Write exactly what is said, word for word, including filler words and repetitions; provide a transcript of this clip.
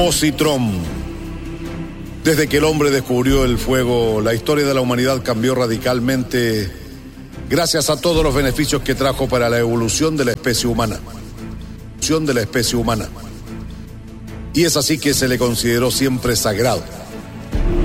Positron. Desde que el hombre descubrió el fuego, la historia de la humanidad cambió radicalmente gracias a todos los beneficios que trajo para la evolución de la especie humana. De la especie humana. Y es así que se le consideró siempre sagrado.